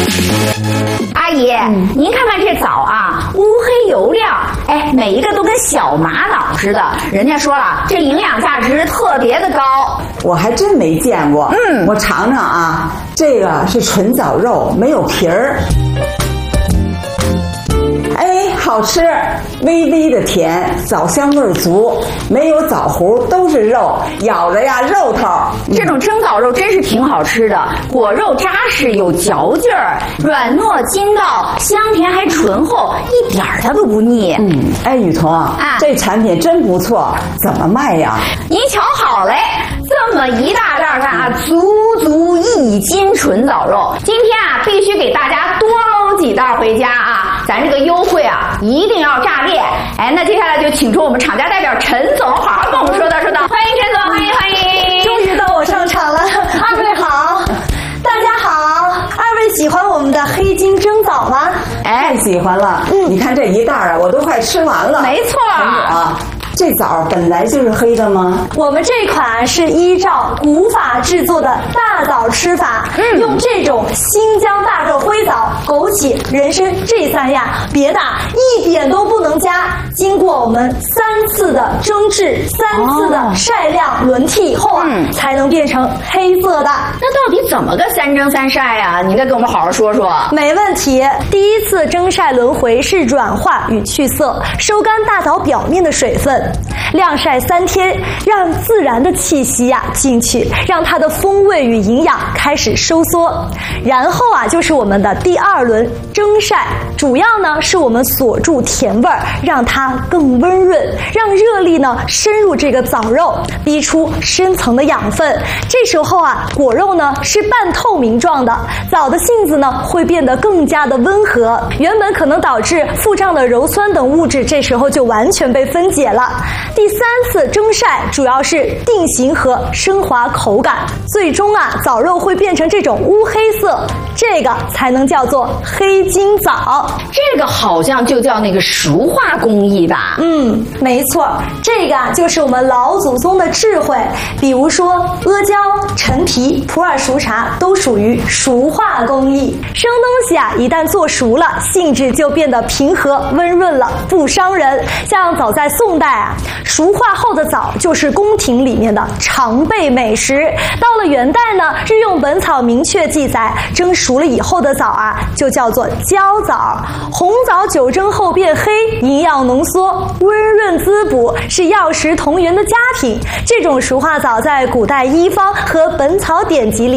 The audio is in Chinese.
阿姨，您看看这枣啊，乌黑油亮，哎，每一个都跟小玛瑙似的。人家说了，这营养价值特别的高。 我还真没见过。我尝尝啊，这个是纯枣肉，没有皮儿。哎，好吃，微微的甜，枣香味足，没有枣核，都是肉，咬着呀肉头。 这种蒸枣肉真是挺好吃的，果肉扎实有嚼劲儿，软糯筋道，香甜还醇厚，一点它都不腻。 哎，雨桐这产品真不错，怎么卖呀？ 您瞧好嘞，这么一大袋啊，足1斤纯枣肉。今天啊，必须给大家多搂几袋回家啊！咱这个优惠啊，一定要炸裂！哎，那接下来就请出我们厂家代表陈总，好好跟我们说道。欢迎陈总，欢迎！ 终于到我上场了，二位好，大家好，二位喜欢我们的黑金蒸枣吗？ 哎，喜欢了。你看这一袋啊，我都快吃完了。 没错。 陈总，这枣本来就是黑的吗？ 我们这款是依照古法制作的大枣吃法，用这种新疆大个灰枣、枸杞、人参这3样，别的一点都不能加。经过我们3次的蒸制、3次的晒晾轮替以后啊，才能变成黑色的。 那到底怎么个3蒸3晒呀？你再给我们好好说说。 没问题。第一次蒸晒轮回是软化与去色，收干大枣表面的水分。晾晒3天，让自然的气息进去，让它的风味与营养开始收缩。然后就是我们的第2轮蒸晒，主要呢是我们锁住甜味儿，让它更温润，让热力呢深入这个枣肉，逼出深层的养分。这时候果肉呢是半透明状的，枣的性子呢会变得更加的温和，原本可能导致腹胀的鞣酸等物质，这时候就完全被分解了。第3次蒸晒主要是定型和升华口感，最终枣肉会变成这种乌黑色，这个才能叫做黑金枣。 这个好像就叫那个熟化工艺吧？ 没错，这个就是我们老祖宗的智慧。比如说阿胶、陈皮、普洱熟茶都属于熟化工艺。生东西一旦做熟了，性质就变得平和温润了，不伤人。像早在宋代熟化后的枣就是宫廷里面的常备美食。到了元代呢，《日用本草》明确记载，蒸熟了以后的枣就叫做焦枣。红枣久蒸后变黑，营养浓缩，温润滋补，是药食同源的佳品。这种熟化枣在古代医方和本草典籍里